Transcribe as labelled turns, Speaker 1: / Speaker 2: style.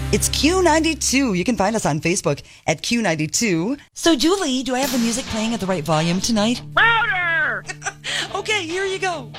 Speaker 1: It's Q92. You can find us on Facebook at Q92. So, Julie, do I have the music playing at the right volume tonight?
Speaker 2: Louder!
Speaker 1: Okay, here you go.